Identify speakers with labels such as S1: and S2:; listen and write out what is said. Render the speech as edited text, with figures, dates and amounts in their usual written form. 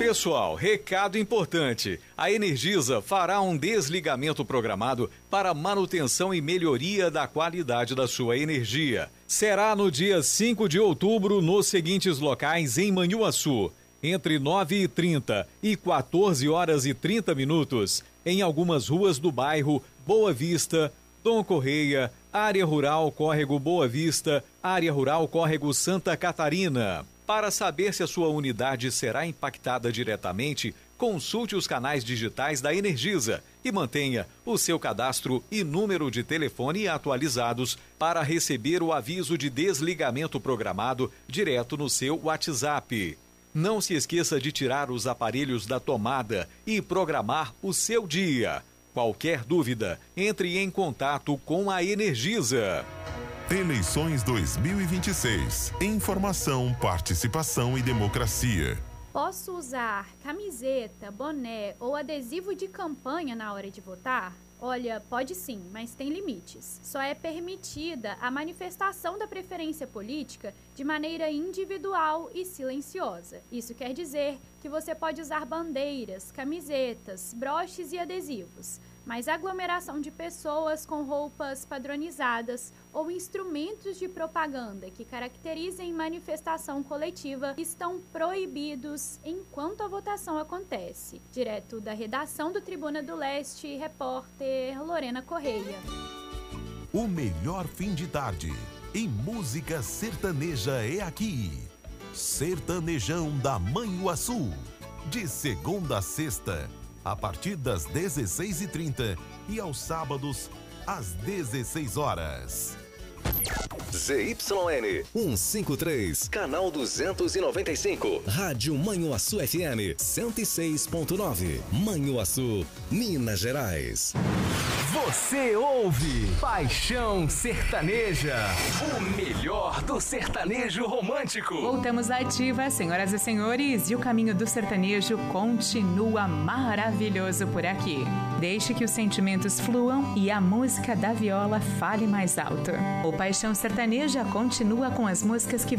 S1: Pessoal, recado importante. A Energisa fará um desligamento programado para manutenção e melhoria da qualidade da sua energia. Será no dia 5 de outubro nos seguintes locais em Manhuaçu, entre 9h30 e 14h30, em algumas ruas do bairro Boa Vista, Dom Correia, Área Rural Córrego Boa Vista, Área Rural Córrego Santa Catarina. Para saber se a sua unidade será impactada diretamente, consulte os canais digitais da Energisa e mantenha o seu cadastro e número de telefone atualizados para receber o aviso de desligamento programado direto no seu WhatsApp. Não se esqueça de tirar os aparelhos da tomada e programar o seu dia. Qualquer dúvida, entre em contato com a Energisa.
S2: Eleições 2026. Informação, participação e democracia.
S3: Posso usar camiseta, boné ou adesivo de campanha na hora de votar? Olha, pode sim, mas tem limites. Só é permitida a manifestação da preferência política de maneira individual e silenciosa. Isso quer dizer que você pode usar bandeiras, camisetas, broches e adesivos, mas aglomeração de pessoas com roupas padronizadas ou instrumentos de propaganda que caracterizem manifestação coletiva estão proibidos enquanto a votação acontece. Direto da redação do Tribuna do Leste, repórter Lorena Correia.
S2: O melhor fim de tarde em música sertaneja é aqui. Sertanejão da Manhuaçu, de segunda a sexta, a partir das 16h30 e aos sábados, às 16 horas.
S4: ZYN 153, canal 295. Rádio Manhuaçu FM 106.9. Manhuaçu, Minas Gerais.
S5: Você ouve Paixão Sertaneja, o melhor do sertanejo romântico.
S6: Voltamos à ativa, senhoras e senhores, e o caminho do sertanejo continua maravilhoso por aqui. Deixe que os sentimentos fluam e a música da viola fale mais alto. O Paixão Sertaneja continua com as músicas que